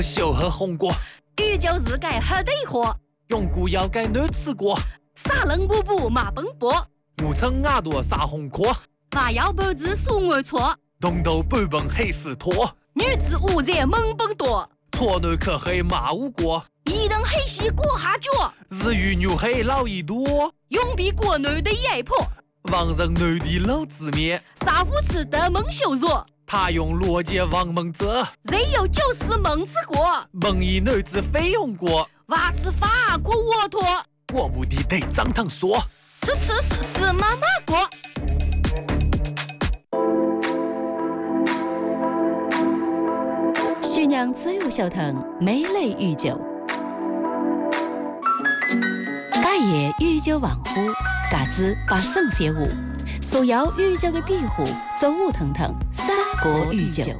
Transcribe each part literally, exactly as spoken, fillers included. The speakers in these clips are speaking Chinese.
小喝红果， 宇宙日改黑对火， 永固要改男子果， 沙冷布布马奔波， 五层牙朵撒红壳， 娃要脖子数我错， 东头半本黑死拖， 女子五在猛奔多， 错男可黑马无果， 一等黑西过下脚， 日语女黑老一多， 永比国内的野婆， 王人男的老子面， 杀夫吃的蒙羞辱。 他用逻辑王蒙泽， 人有九死蒙吃过， 蒙一男子非用过， 娃吃法过沃托， 我不的得张汤说， 吃吃是是妈妈过。 徐娘自由小腾美类御酒，家业御酒王府，嘎子把圣写舞，所有御酒的庇护，走舞腾腾，三国御酒。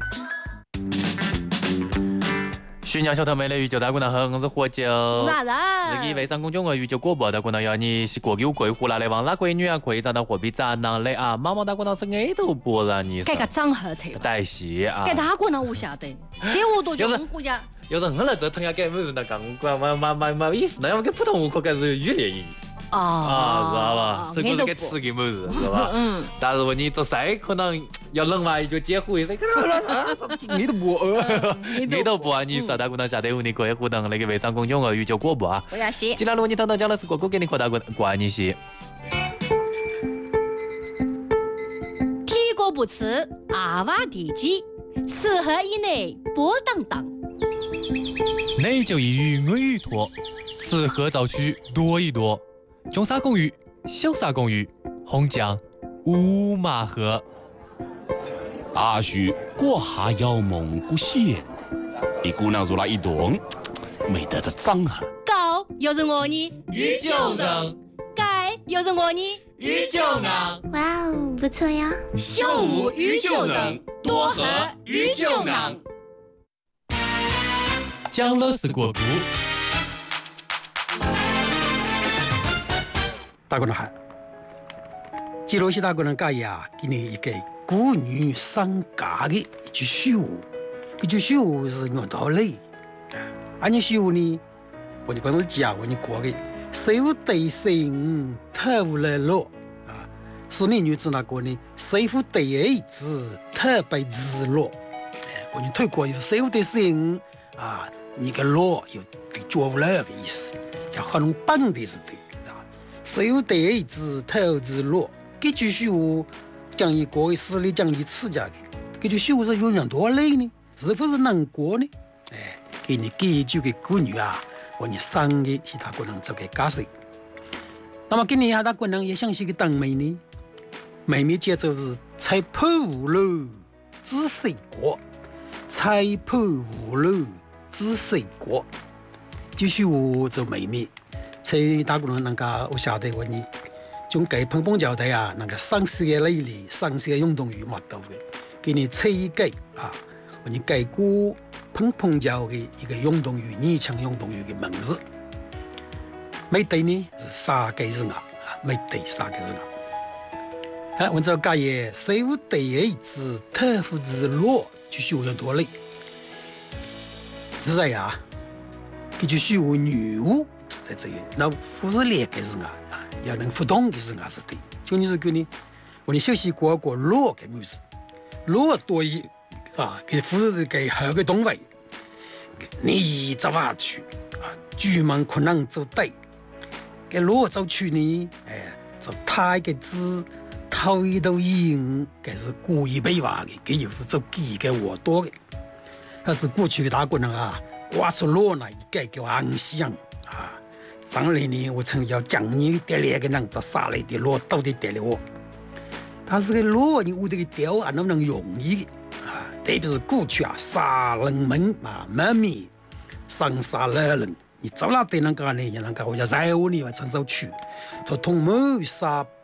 徐娘小头美丽御酒，大姑娘好，我是喝酒。 哪人？ 这个微商公众号御酒广播，大姑娘要你是过有贵户啦，来往哪闺女啊，可以找到货币展览来啊，毛毛大姑娘是矮头波了你。 这个长合菜。 带戏啊。 给大姑娘我晓得，这我都讲国家。 有人很来这腾下给没人那讲，管嘛嘛嘛嘛意思，那要跟普通话可该是语言英语。啊，知道吧？这个是给吃给么子，是吧？嗯。但是问你做谁可能要冷完就结婚，谁可能你都不呃，你都不啊？你说大姑娘下对你可以互动那个微商公众号宇宙广播啊。 不要谢。 今天如果你等等讲的是哥哥给你扩大关关你些。 天国不吃阿娃地鸡，吃喝以内波荡荡。 内就一语我语多，吃喝早去多一多。中沙公寓，小沙公寓，红酱五马河。 大树过下要蒙古县，一姑娘入了一顿，没得这长啊。 高又是我呢， 宇宙人； 盖又是我呢， 宇宙人。 哇哦，不错呀！ 秀舞宇宙人，多和宇宙人。 讲了是国故。 大姑娘好，记录起大姑娘家呀，给你一个古女上嫁的一句俗话，这句俗话是用道理。啊，你俗话呢，我就跟你讲过，你过的手对心，头来落啊，是你女子那个呢，手对儿子，头被子落。哎，我你推过就是手对心啊，你个落有对脚不来的意思，叫很能绑的是对。手对儿子，头子落，这句俗话讲一个实力讲一次家的，这句俗话是用样多累呢？是不是能过呢？哎，给你给一句给姑女啊，我你上的其他姑娘做给解释。那么给你下大姑娘也想是个当妹呢，妹妹节奏是才破五楼知谁过，才破五楼知谁过，这句话做妹妹。在大姑娘那个，我晓得我你从给碰碰脚的啊，那个上市的类里，上市的运动员嘛到的，给你吹给啊，我你给过碰碰脚的一个运动员，女强运动员的名字，没对呢是啥个是啊？没对啥个是啊？哎，我这个也手对儿子，头夫子落，就是有点多累，是这样啊？这就是有女巫。在这里，那不是两个是啊，啊，要能互动的是啊是对。就你是给你，我你休息过过落个模式，落多一啊，给扶着是给好个动物，你走下去啊，专门可能走对，给落走去呢，哎，就他一个字，头一头赢，给是故意被挖的，给又是走几个我多的，那是过去的大姑娘啊，刮出落呢，一个叫安详啊。上来呢，我曾要讲你的两个人，这杀来的落到底得了我。但是个落你我这个雕啊，能不能容易啊？特别是过去啊，杀人们啊，门面上杀了人，你走哪对人家呢？也能够我要在乎你，我承受去，他同谋杀